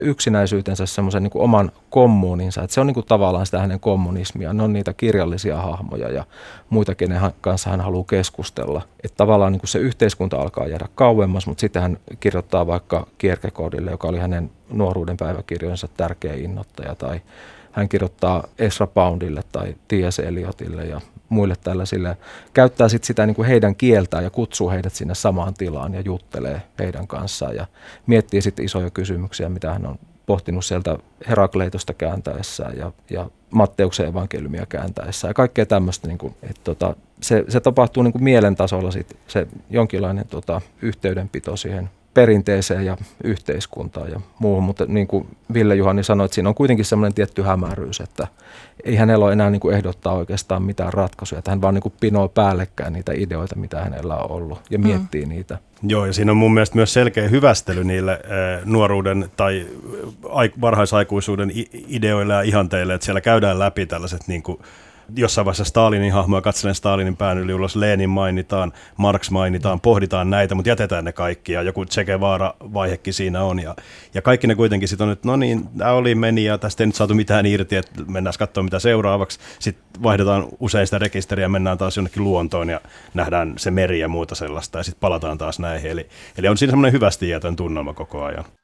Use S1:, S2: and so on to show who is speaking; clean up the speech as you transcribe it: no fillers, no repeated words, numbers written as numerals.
S1: yksinäisyytensä semmoisen niin kuin oman kommuninsa. Että se on niin kuin tavallaan sitä hänen kommunismia. Ne on niitä kirjallisia hahmoja ja muita, kenen kanssa hän haluaa keskustella. Että tavallaan niin kuin se yhteiskunta alkaa jäädä kauemmas, mutta sitten hän kirjoittaa vaikka Kierkegaardille, joka oli hänen nuoruuden päiväkirjojensa tärkeä innoittaja, tai hän kirjoittaa Ezra Poundille tai T.S. Eliotille ja muille tällaisille. Käyttää sitten sitä niin kuin heidän kieltään ja kutsuu heidät sinne samaan tilaan ja juttelee heidän kanssaan ja miettii sitten isoja kysymyksiä, mitä hän on pohtinut sieltä Herakleitosta kääntäessään ja Matteuksen evankeliumia kääntäessään ja kaikkea tämmöistä. Niin kuin, että se tapahtuu niin kuin mielen tasolla sit, se jonkinlainen yhteydenpito siihen perinteeseen ja yhteiskuntaan ja muuhun, mutta niin kuin Ville Juhani sanoi, että siinä on kuitenkin semmoinen tietty hämäryys, että ei hänellä ole enää niin kuin ehdottaa oikeastaan mitään ratkaisuja, että hän vaan niin kuin pinoo päällekkäin niitä ideoita, mitä hänellä on ollut ja miettii niitä.
S2: Joo, ja siinä on mun mielestä myös selkeä hyvästely niille nuoruuden tai varhaisaikuisuuden ideoille ja ihanteille, että siellä käydään läpi tällaiset niin kuin jossain vaiheessa Stalinin hahmoja, katselen Stalinin pään yli ulos, Lenin mainitaan, Marx mainitaan, pohditaan näitä, mutta jätetään ne kaikki ja joku Che Guevara-vaihekin siinä on ja kaikki ne kuitenkin sitten on, että no niin, tämä meni ja tästä ei nyt saatu mitään irti, että mennään katsomaan mitä seuraavaksi, sitten vaihdetaan usein sitä rekisteriä ja mennään taas jonnekin luontoon ja nähdään se meri ja muuta sellaista ja sitten palataan taas näihin, eli on siinä semmoinen hyvästi jätön tunnelma koko ajan.